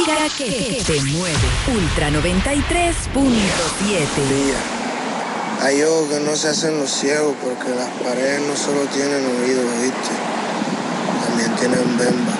música que te mueve. Ultra 93.7. Hay ojos que no se hacen los ciegos porque las paredes no solo tienen oídos, ¿viste? También tienen bemba.